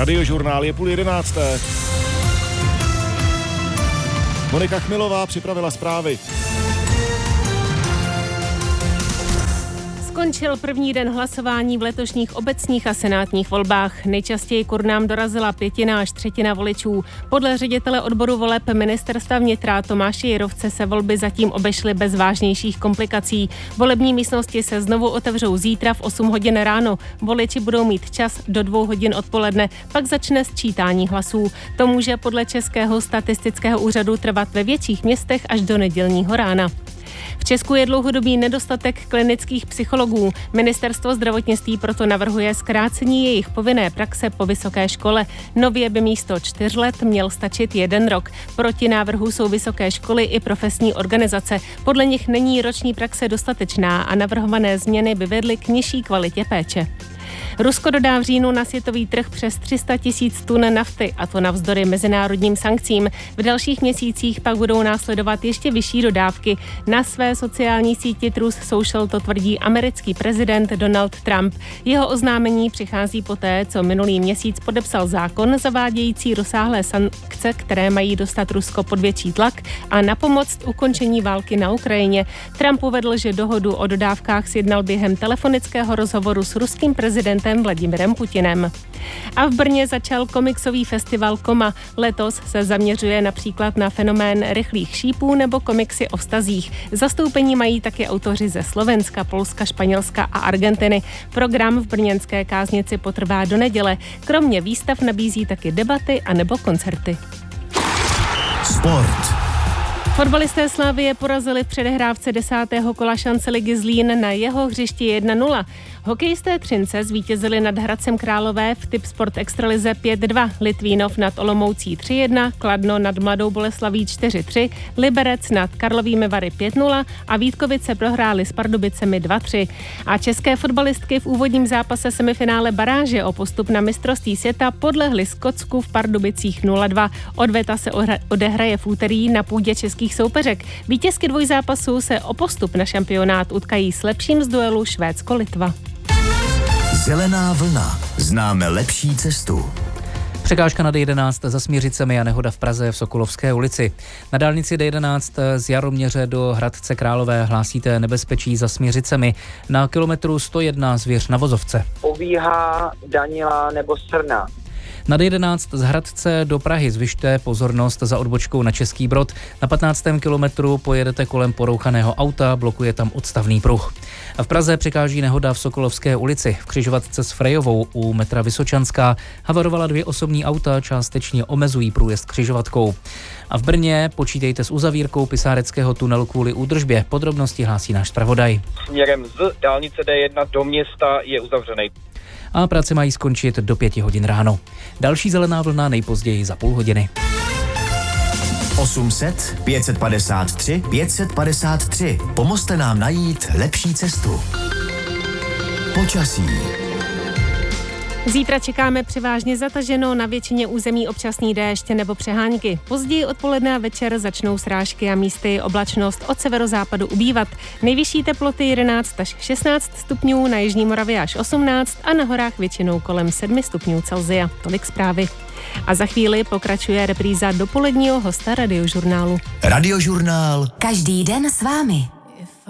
Radiožurnál je 10:30. Monika Chmilová připravila zprávy. Skončil první den hlasování v letošních obecních a senátních volbách. Nejčastěji k urnám dorazila 1/5 až 1/3 voličů. Podle ředitele odboru voleb ministerstva vnitra Tomáše Jirovce se volby zatím obešly bez vážnějších komplikací. Volební místnosti se znovu otevřou zítra v 8 hodin ráno. Voliči budou mít čas do 2 hodin odpoledne, pak začne sčítání hlasů. To může podle Českého statistického úřadu trvat ve větších městech až do nedělního rána. V Česku je dlouhodobý nedostatek klinických psychologů. Ministerstvo zdravotnictví proto navrhuje zkrácení jejich povinné praxe po vysoké škole. Nově by místo 4 let měl stačit 1 rok. Proti návrhu jsou vysoké školy i profesní organizace. Podle nich není roční praxe dostatečná a navrhované změny by vedly k nižší kvalitě péče. Rusko dodá v říjnu na světový trh přes 300 000 tun nafty, a to navzdory mezinárodním sankcím. V dalších měsících pak budou následovat ještě vyšší dodávky. Na své sociální síti Truth Social to tvrdí americký prezident Donald Trump. Jeho oznámení přichází poté, co minulý měsíc podepsal zákon zavádějící rozsáhlé sankce, které mají dostat Rusko pod větší tlak a napomoct ukončení války na Ukrajině. Trump uvedl, že dohodu o dodávkách sjednal během telefonického rozhovoru s ruským prezidentem Vladimirem Putinem. A v Brně začal komiksový festival Koma. Letos se zaměřuje například na fenomén rychlých šípů nebo komiksy o vztazích. Zastoupení mají také autoři ze Slovenska, Polska, Španělska a Argentiny. Program v brněnské káznici potrvá do neděle. Kromě výstav nabízí taky debaty a nebo koncerty. Sport. Fotbalisté Slavie porazili v předehrávce 10. kola šance ligy Zlín na jeho hřišti 1-0. Hokejisté Třince zvítězili nad Hradcem Králové v Tipsport extralize 5-2, Litvínov nad Olomoucí 3-1, Kladno nad Mladou Boleslaví 4-3, Liberec nad Karlovými Vary 5-0 a Vítkovice prohráli s Pardubicemi 2-3. A české fotbalistky v úvodním zápase semifinále baráže o postup na mistrovství světa podlehli Skotsku v Pardubicích 0-2. Odveta se odehraje v úterý na půdě českých soupeřek. Vítězky dvojzápasu se o postup na šampionát utkají s lepším z duelu Švédsko-Litva. Zelená vlna. Známe lepší cestu. Překážka na D11 za Směřicemi a nehoda v Praze v Sokolovské ulici. Na dálnici D11 z Jaroměře do Hradce Králové hlásíte nebezpečí za Směřicemi. Na kilometru 101 Zvěř na vozovce. Obíhá Danila nebo Srna. Na D11 z Hradce do Prahy zvyšte pozornost za odbočkou na Český Brod. Na 15. kilometru pojedete kolem porouchaného auta, blokuje tam odstavný pruh. A v Praze překáží nehoda v Sokolovské ulici. V křižovatce s Frejovou u metra Vysočanská havarovala 2 osobní auta, částečně omezují průjezd křižovatkou. A v Brně počítejte s uzavírkou Pisáreckého tunelu kvůli údržbě. Podrobnosti hlásí náš zpravodaj. Směrem z dálnice D1 do města je uzavřený. A práce mají skončit do 5 hodin ráno. Další zelená vlna nejpozději za půl hodiny. 800 553 553. Pomozte nám najít lepší cestu. Počasí. Zítra čekáme převážně zataženo, na většině území občasný déšť nebo přehánky. Později odpoledne a večer začnou srážky a místy oblačnost od severozápadu ubývat. Nejvyšší teploty 11 až 16 stupňů, na jižní Moravě až 18 a na horách většinou kolem 7 stupňů Celsia. Tolik zprávy. A za chvíli pokračuje repríza dopoledního hosta Radiožurnálu. Radiožurnál. Každý den s vámi.